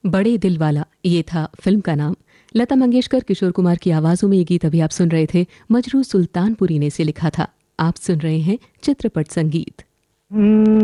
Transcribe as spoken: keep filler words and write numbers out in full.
बड़े दिल वाला, ये था फिल्म का नाम। लता मंगेशकर, किशोर कुमार की आवाज़ों में ये गीत अभी आप सुन रहे थे। मजरू सुल्तानपुरी ने इसे लिखा था। आप सुन रहे हैं चित्रपट संगीत।